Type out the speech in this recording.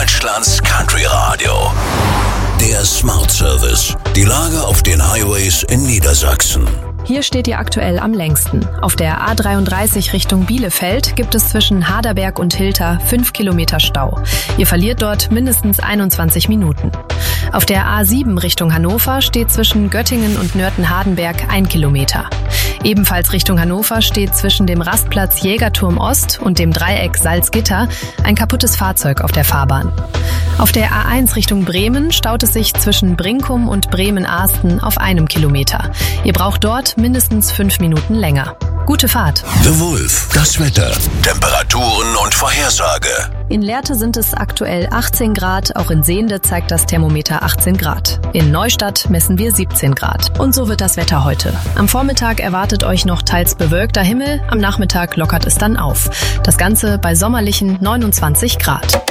Deutschlands Country Radio. Der Smart Service. Die Lage auf den Highways in Niedersachsen. Hier steht ihr aktuell am längsten. Auf der A33 Richtung Bielefeld gibt es zwischen Haderberg und Hilter 5 Kilometer Stau. Ihr verliert dort mindestens 21 Minuten. Auf der A7 Richtung Hannover steht zwischen Göttingen und Nörten-Hardenberg 1 Kilometer. Ebenfalls Richtung Hannover steht zwischen dem Rastplatz Jägerturm Ost und dem Dreieck Salzgitter ein kaputtes Fahrzeug auf der Fahrbahn. Auf der A1 Richtung Bremen staut es sich zwischen Brinkum und Bremen-Ahsten auf 1 Kilometer. Ihr braucht dort mindestens 5 Minuten länger. Gute Fahrt. The Wolf, das Wetter, Temperaturen und Vorhersage. In Lehrte sind es aktuell 18 Grad, auch in Sehnde zeigt das Thermometer 18 Grad. In Neustadt messen wir 17 Grad. Und so wird das Wetter heute. Am Vormittag erwartet euch noch teils bewölkter Himmel, am Nachmittag lockert es dann auf. Das Ganze bei sommerlichen 29 Grad.